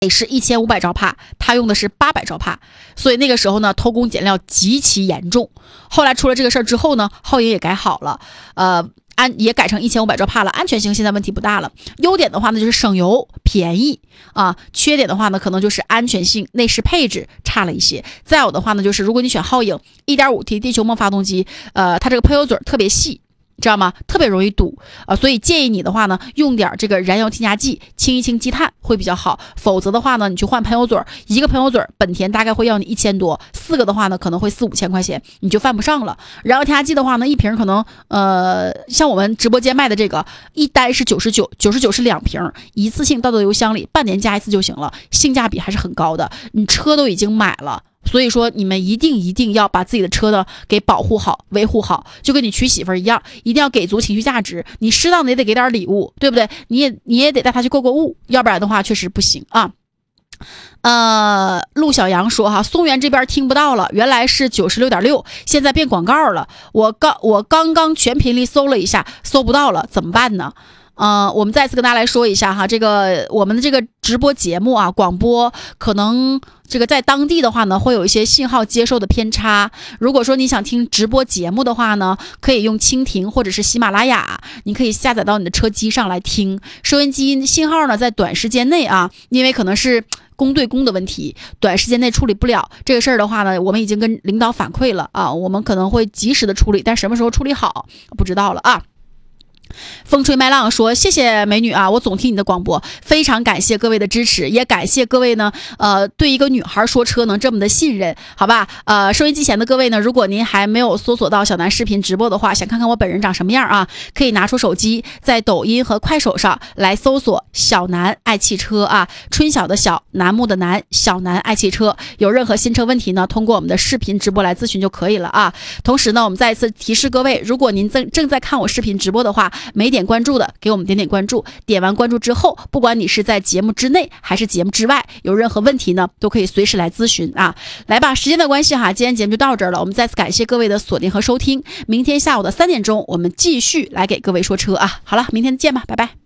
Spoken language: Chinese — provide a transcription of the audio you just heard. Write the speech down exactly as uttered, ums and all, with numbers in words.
是一千五百兆帕，他用的是八百兆帕，所以那个时候呢偷工减料极其严重。后来出了这个事儿之后呢，皓影也改好了，呃安也改成一千五百兆帕了，安全性现在问题不大了。优点的话呢就是省油便宜啊，缺点的话呢可能就是安全性内饰配置差了一些。再有的话呢就是如果你选皓影 一点五 T 地球梦发动机，呃它这个喷油嘴特别细，知道吗？特别容易堵啊、呃，所以建议你的话呢，用点这个燃油添加剂清一清积碳会比较好。否则的话呢，你去换喷油嘴，一个喷油嘴本田大概会要你一千多，四个的话呢可能会四五千块钱，你就犯不上了。燃油添加剂的话呢，一瓶可能呃，像我们直播间卖的这个一单是九十九，九十九是两瓶，一次性倒到油箱里，半年加一次就行了，性价比还是很高的。你车都已经买了。所以说你们一定一定要把自己的车呢给保护好维护好，就跟你娶媳妇儿一样，一定要给足情绪价值，你适当的也得给点礼物，对不对？你也你也得带他去购购物，要不然的话确实不行啊。呃，陆小阳说哈，松原这边听不到了，原来是九十六点六，现在变广告了。我刚我刚刚全频率搜了一下，搜不到了，怎么办呢？呃，我们再次跟大家来说一下哈，这个我们的这个直播节目啊，广播可能这个在当地的话呢，会有一些信号接受的偏差。如果说你想听直播节目的话呢，可以用蜻蜓或者是喜马拉雅，你可以下载到你的车机上来听。收音机信号呢，在短时间内啊，因为可能是公对公的问题，短时间内处理不了这个事儿的话呢，我们已经跟领导反馈了啊，我们可能会及时的处理，但什么时候处理好不知道了啊。风吹麦浪说，谢谢美女啊，我总听你的广播，非常感谢各位的支持，也感谢各位呢呃对一个女孩说车能这么的信任，好吧。呃收音机前的各位呢，如果您还没有搜索到小南视频直播的话，想看看我本人长什么样啊，可以拿出手机在抖音和快手上来搜索小南爱汽车啊，春晓的小，楠木的楠，小南爱汽车。有任何新车问题呢，通过我们的视频直播来咨询就可以了啊。同时呢，我们再一次提示各位，如果您正正在看我视频直播的话，没点关注的给我们点点关注，点完关注之后，不管你是在节目之内还是节目之外，有任何问题呢都可以随时来咨询啊。来吧，时间的关系哈，今天节目就到这儿了，我们再次感谢各位的锁定和收听，明天下午的三点钟我们继续来给各位说车啊。好了，明天见吧，拜拜。